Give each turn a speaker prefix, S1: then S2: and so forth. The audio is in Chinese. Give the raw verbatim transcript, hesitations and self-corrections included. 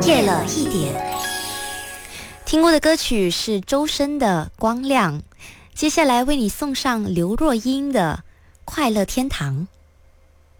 S1: 夜了一点。听过的歌曲是周深的《光亮》，接下来为你送上刘若英的《快乐天堂》。